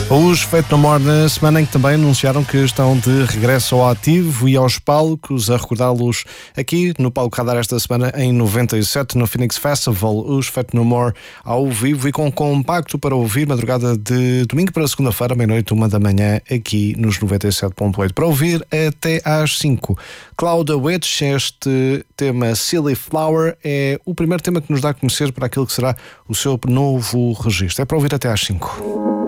Os Fate No More na semana em que também anunciaram que estão de regresso ao ativo e aos palcos, a recordá-los aqui no Palco Radar esta semana em 97 no Phoenix Festival. Os Fate No More ao vivo e com compacto para ouvir madrugada de domingo para segunda-feira, meia-noite, 1 da manhã, aqui nos 97.8. Para ouvir até às 5. Cloud Witch, este tema Silly Flower, é o primeiro tema que nos dá a conhecer para aquilo que será o seu novo registro. É para ouvir até às 5.